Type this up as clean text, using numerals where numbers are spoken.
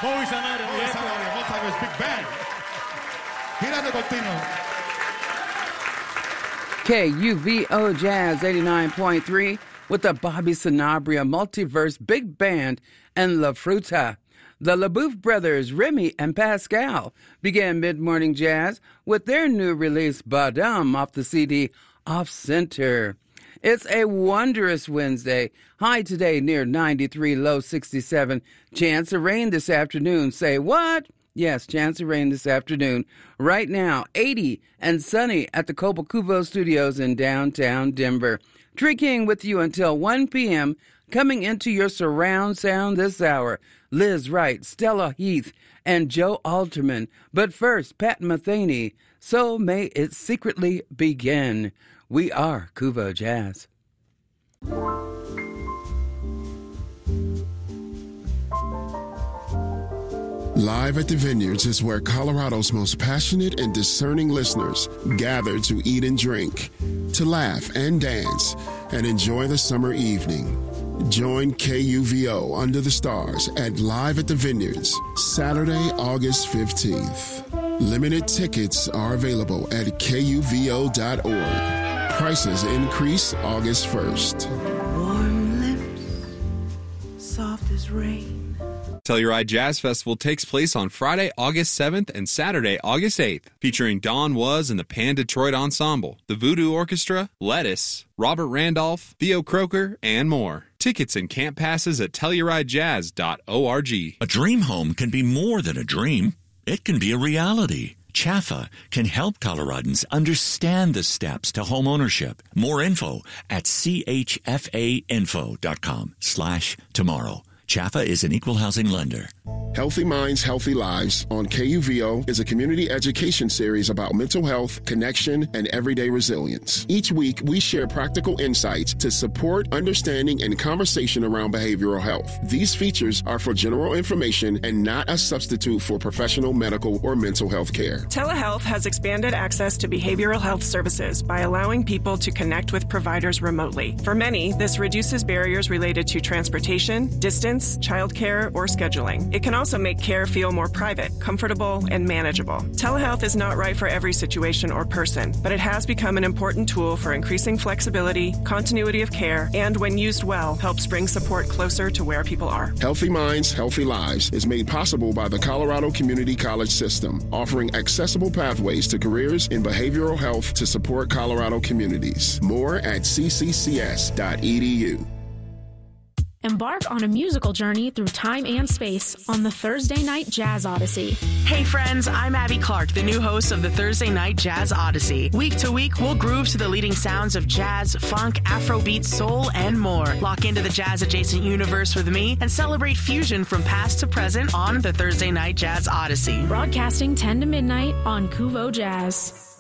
Joey Sanabria. Joey Sanabria, Multiverse Big Band. Girando continuo. KUVO Jazz 89.3 with the Bobby Sanabria Multiverse Big Band and La Fruta. The LaBeouf brothers, Remy and Pascal, began Mid-Morning Jazz with their new release, Badam, off the CD Off Center. It's a wondrous Wednesday. High today near 93, low 67. Chance of rain this afternoon. Say what? Yes, chance of rain this afternoon. Right now, 80 and sunny at the Cobalt Cuvo Studios in downtown Denver. Tree King with you until 1 p.m., coming into your surround sound this hour. Liz Wright, Stella Heath, and Joe Alterman. But first, Pat Metheny. So may it secretly begin. We are Cuvo Jazz. Live at the Vineyards is where Colorado's most passionate and discerning listeners gather to eat and drink, to laugh and dance, and enjoy the summer evening. Join KUVO Under the Stars at Live at the Vineyards, Saturday, August 15th. Limited tickets are available at KUVO.org. Prices increase August 1st. Warm lips, soft as rain. Telluride Jazz Festival takes place on Friday, August 7th and Saturday, August 8th, featuring Don Was and the Pan Detroit Ensemble, the Voodoo Orchestra, Lettuce, Robert Randolph, Theo Croker, and more. Tickets and camp passes at TellurideJazz.org. A dream home can be more than a dream. It can be a reality. Chaffa can help Coloradans understand the steps to home ownership. More info at chfainfo.com/tomorrow. Chaffa is an equal housing lender. Healthy Minds, Healthy Lives on KUVO is a community education series about mental health, connection, and everyday resilience. Each week, we share practical insights to support understanding and conversation around behavioral health. These features are for general information and not a substitute for professional medical or mental health care. Telehealth has expanded access to behavioral health services by allowing people to connect with providers remotely. For many, this reduces barriers related to transportation, distance, childcare, or scheduling. It can also make care feel more private, comfortable, and manageable. Telehealth is not right for every situation or person, but it has become an important tool for increasing flexibility, continuity of care, and when used well, helps bring support closer to where people are. Healthy Minds, Healthy Lives is made possible by the Colorado Community College System, offering accessible pathways to careers in behavioral health to support Colorado communities. More at cccs.edu. Embark on a musical journey through time and space on the Thursday Night Jazz Odyssey. Hey friends, I'm Abby Clark, the new host of the Thursday Night Jazz Odyssey. Week to week, we'll groove to the leading sounds of jazz, funk, Afrobeat, soul, and more. Lock into the jazz-adjacent universe with me and celebrate fusion from past to present on the Thursday Night Jazz Odyssey. Broadcasting 10 to midnight on Cuvo Jazz.